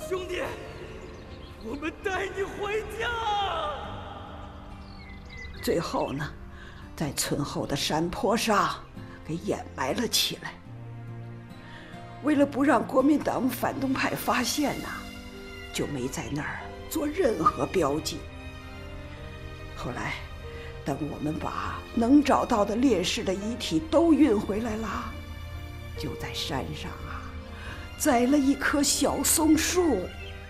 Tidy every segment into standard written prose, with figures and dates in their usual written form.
兄弟，我们带你回家。 最后呢，在村后的山坡上给掩埋了起来。为了不让国民党反动派发现呢，就没在那儿做任何标记。后来，等我们把能找到的烈士的遗体都运回来了，就在山上栽了一棵小松树。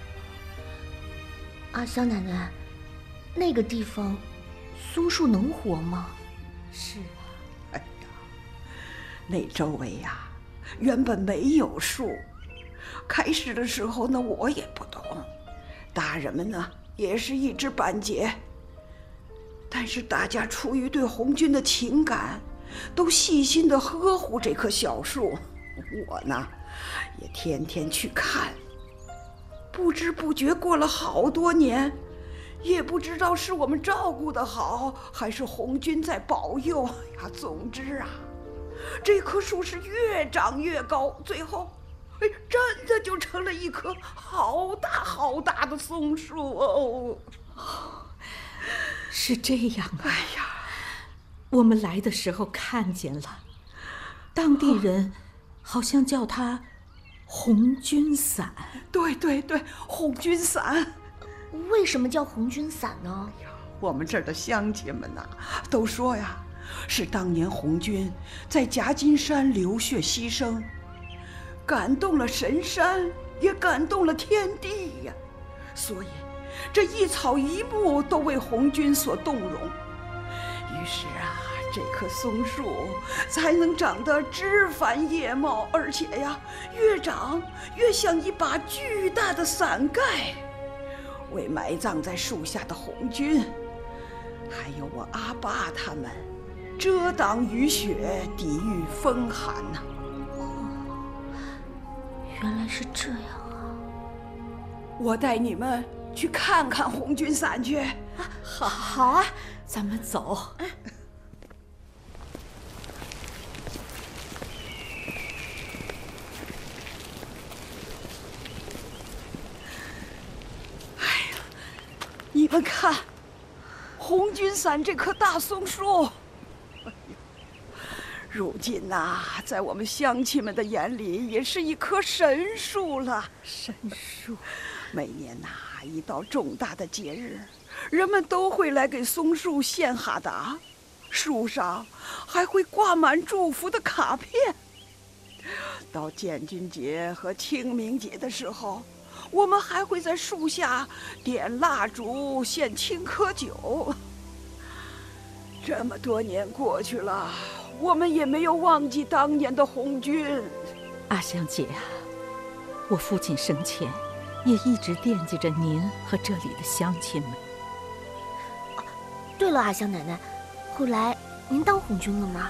阿香奶奶，那个地方松树能活吗？ 是啊，哎呀，那周围原本没有树。开始的时候呢，我也不懂，大人们呢也是一知半解。但是大家出于对红军的情感，都细心地呵护这棵小树。我呢，也天天去看。不知不觉过了好多年，也不知道是我们照顾得好，还是红军在保佑呀。总之这棵树是越长越高，最后，真的就成了一棵好大好大的松树哦。 是这样啊！ 哎呀， 我们来的时候看见了，当地人好像叫它红军伞。 对对对，红军伞。 为什么叫红军伞呢？ 我们这儿的乡亲们都说是当年红军在夹金山流血牺牲，感动了神山，也感动了天地呀。所以这一草一木都为红军所动容，于是这棵松树才能长得枝繁叶茂，而且越长越像一把巨大的伞盖，为埋葬在树下的红军，还有我阿爸他们遮挡雨雪，抵御风寒呐。 原来是这样啊！ 我带你们去看看红军伞去。 好啊，咱们走。 你们看，红军伞这棵大松树，如今在我们乡亲们的眼里，也是一棵神树了。 神树， 每年一到重大的节日，人们都会来给松树献哈达，树上还会挂满祝福的卡片。到建军节和清明节的时候，我们还会在树下点蜡烛、献青稞酒。这么多年过去了，我们也没有忘记当年的红军。 阿香姐我父亲生前也一直惦记着您和这里的乡亲们。 对了，阿香奶奶，后来您当红军了吗？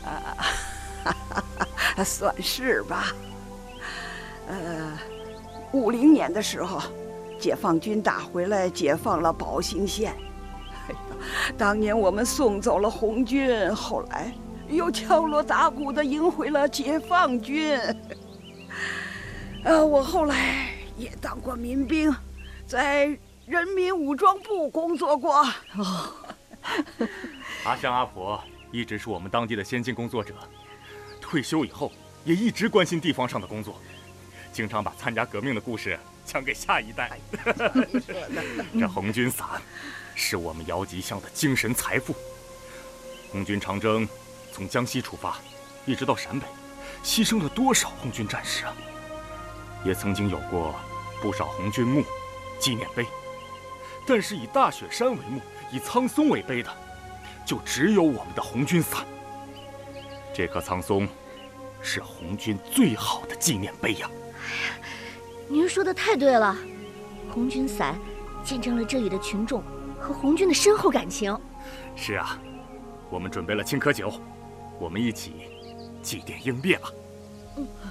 算是吧。50年的时候，解放军打回来，解放了宝兴县。当年我们送走了红军，后来又敲锣打鼓地迎回了解放军。我后来也当过民兵，在人民武装部工作过。 阿香阿婆一直是我们当地的先进工作者，退休以后也一直关心地方上的工作，经常把参加革命的故事讲给下一代。这红军伞是我们姚集乡的精神财富。红军长征从江西出发，一直到陕北，牺牲了多少红军战士啊！也曾经有过不少红军墓、纪念碑，但是以大雪山为墓，以苍松为碑的，就只有我们的红军伞。这棵苍松是红军最好的纪念碑呀！ 您说的太对了，红军伞见证了这里的群众和红军的深厚感情。 是啊，我们准备了青稞酒，我们一起祭奠英烈吧。